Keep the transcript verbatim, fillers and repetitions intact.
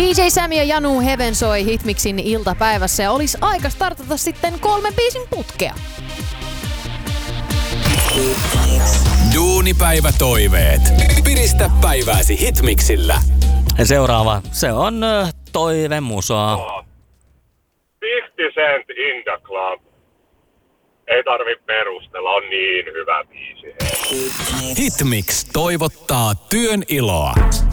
D J Sam ja Janu Heaven soi Hitmixin iltapäivässä ja olisi aika startata sitten kolmen biisin putkea. Duunipäivätoiveet. Piristä päivääsi Hitmixillä. Ja seuraava, se on äh, toivemusaa. fifty Cent in the Club. Ei tarvi perustella, on niin hyvä biisi. Hitmix toivottaa työn iloa.